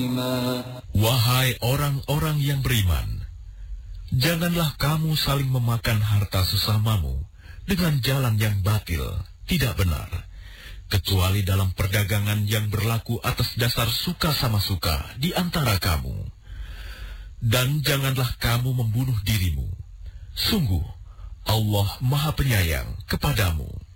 Wahai orang-orang yang beriman, janganlah kamu saling memakan harta sesamamu dengan jalan yang batil, tidak benar, kecuali dalam perdagangan yang berlaku atas dasar suka sama suka di antara kamu. Dan janganlah kamu membunuh dirimu. Sungguh, Allah Maha Penyayang kepadamu.